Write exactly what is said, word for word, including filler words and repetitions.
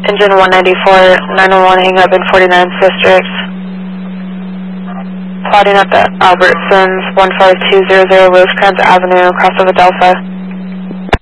Engine one ninety-four, nine one one hang up in forty-ninth District. Plotting at the Albertsons, one five two zero zero Rosecrans Avenue, across of Adelphi.